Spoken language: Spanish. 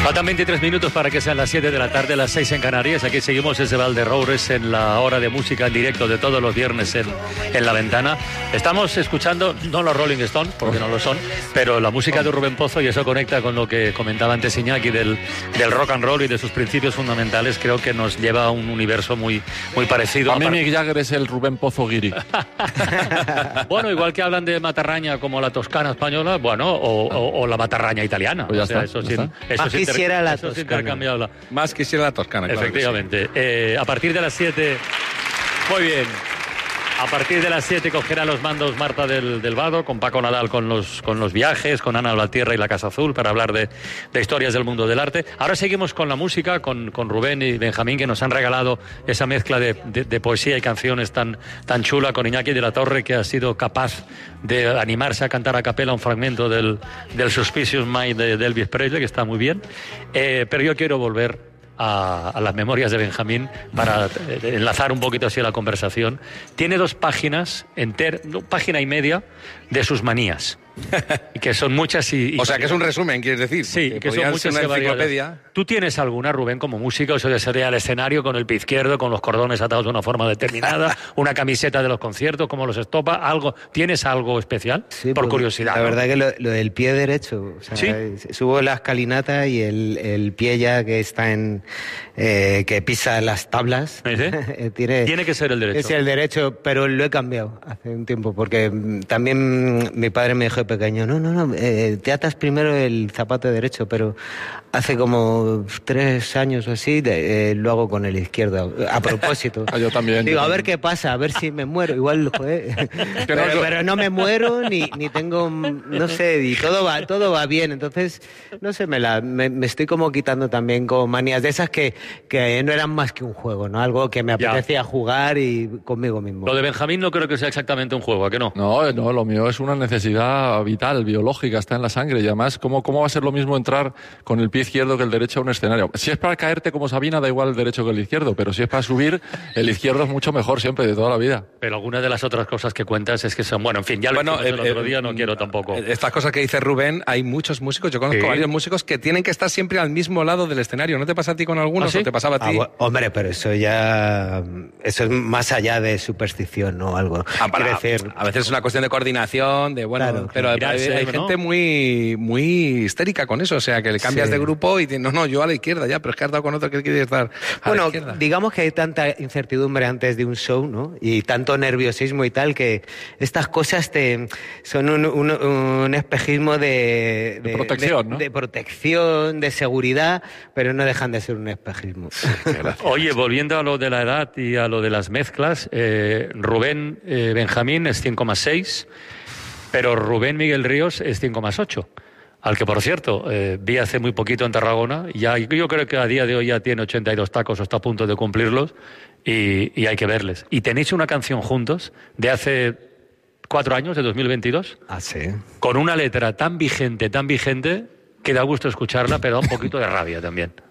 Faltan 23 minutos para que sean las 7 de la tarde, las 6 en Canarias. Aquí seguimos desde Valderoures en la hora de música en directo de todos los viernes en La Ventana. Estamos escuchando, no los Rolling Stones, porque no lo son, pero la música de Rubén Pozo, y eso conecta con lo que comentaba antes Iñaki del rock and roll y de sus principios fundamentales. Creo que nos lleva a un universo muy parecido. A mí Mick Jagger es el Rubén Pozo guiri. Bueno, igual que hablan de matarraña como la toscana española, bueno, o la matarraña italiana. Pues ya o sea, está, eso sí. Quisiera la toscana. Más quisiera la toscana, claro. Efectivamente. A partir de las 7... Muy bien. A partir de las 7 cogerá los mandos Marta del Vado, con Paco Nadal con los viajes, con Ana Valtierra y la Casa Azul, para hablar de historias del mundo del arte. Ahora seguimos con la música, con Rubén y Benjamín, que nos han regalado esa mezcla de poesía y canciones tan chula, con Iñaki de la Torre, que ha sido capaz de animarse a cantar a capela un fragmento del Suspicious Mind de Elvis Presley, que está muy bien. Pero yo quiero volver a las memorias de Benjamín para enlazar un poquito así la conversación. Tiene 2 páginas, página y media, de sus manías. Que son muchas o sea, que es un resumen, ¿quieres decir? Sí, que son muchas y variadas. ¿Tú tienes alguna, Rubén, como músico? Eso de salir al escenario con el pie izquierdo, con los cordones atados de una forma determinada, una camiseta de los conciertos, como los estopa, algo. ¿Tienes algo especial? Sí, por curiosidad. La verdad que lo del pie derecho, o sea, ¿sí? Subo la escalinata y el pie ya que está que pisa las tablas, tiene que ser el derecho. Es el derecho, pero lo he cambiado hace un tiempo, porque también mi padre me dijo pequeño, no, te atas primero el zapato derecho, pero hace como 3 años o así lo hago con el izquierdo, a propósito. Yo también. Digo, a ver qué pasa, a ver si me muero, igual, joder. Pero no me muero, ni tengo, no sé, y todo va bien, entonces, no sé, me estoy como quitando también como manías de esas que no eran más que un juego, ¿no? Algo que me apetecía jugar y conmigo mismo. Lo de Benjamín no creo que sea exactamente un juego, ¿a qué no? No, lo mío es una necesidad vital, biológica, está en la sangre, y además, ¿cómo va a ser lo mismo entrar con el pie izquierdo que el derecho a un escenario? Si es para caerte como Sabina, da igual el derecho que el izquierdo, pero si es para subir, el izquierdo es mucho mejor siempre, de toda la vida. Pero algunas de las otras cosas que cuentas es que son, bueno, en fin, ya lo hicimos el otro día, no quiero tampoco. Estas cosas que dice Rubén, hay muchos músicos, yo conozco varios músicos que tienen que estar siempre al mismo lado del escenario. ¿No te pasa a ti con algunos o te pasaba a ti? Hombre, pero eso es más allá de superstición, ¿no? Algo. A veces es una cuestión de coordinación, pero hay gente muy histérica con eso, o sea, que le cambias de grupo y dices, no, yo a la izquierda ya, pero es que has dado con otro que quiere estar a la izquierda. Digamos que hay tanta incertidumbre antes de un show, ¿no? Y tanto nerviosismo y tal, que estas cosas son un espejismo de protección, ¿no? De protección, de seguridad, pero no dejan de ser un espejismo. Oye, volviendo a lo de la edad y a lo de las mezclas, Rubén Benjamín es 100,6, pero Rubén Miguel Ríos es 100,8. Al que, por cierto, vi hace muy poquito en Tarragona. Yo creo que a día de hoy ya tiene 82 tacos o está a punto de cumplirlos, y hay que verles. Y tenéis una canción juntos de hace 4 años, de 2022. Ah, sí. Con una letra tan vigente, que da gusto escucharla, pero da un poquito de rabia también.